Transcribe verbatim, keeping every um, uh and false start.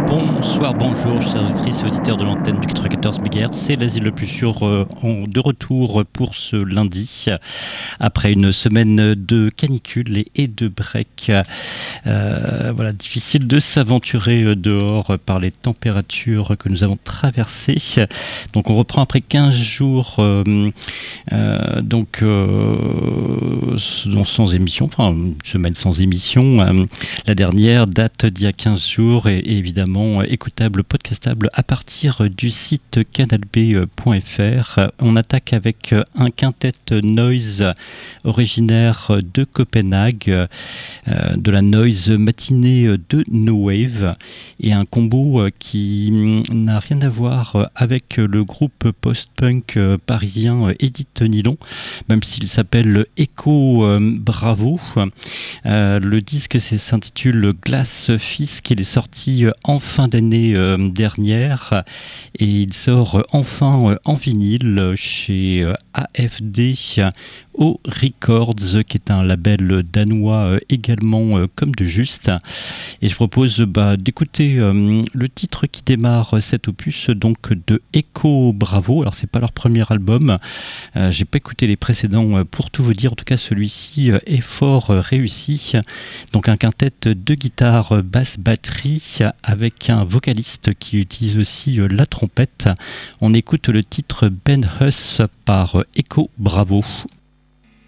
Bonsoir, bonjour, chers auditrices et auditeurs de l'antenne du quatre-vingt-quatorze mégahertz. C'est l'Asile le plus sûr euh, en, de retour pour ce lundi. Après une semaine de canicule et, et de break. Euh, voilà, difficile de s'aventurer dehors par les températures que nous avons traversées. Donc on reprend après quinze jours, euh, euh, donc euh, sans émission, enfin une semaine sans émission. Euh, la dernière date d'il y a quinze jours et, et évidemment écoutable, podcastable à partir du site canal b point f r. On attaque avec un quintet noise originaire de Copenhague, euh, de la noise matinée de No Wave, et un combo qui n'a rien à voir avec le groupe post-punk parisien Edith Nylon, même s'il s'appelle Echo Bravo. Euh, le disque s'intitule Glass Fisk, il est sorti en fin d'année euh, dernière et il sort enfin euh, en vinyle chez euh, A F D O Records, qui est un label danois euh, également euh, comme de juste. Et je propose bah, d'écouter euh, le titre qui démarre cet opus, donc de Echo Bravo. Alors c'est pas leur premier album, euh, j'ai pas écouté les précédents euh, pour tout vous dire. En tout cas celui-ci euh, est fort euh, réussi. Donc un quintet de guitare, basse, batterie, avec un vocaliste qui utilise aussi euh, la trompette. On écoute le titre Ben Huss par euh, Echo Bravo.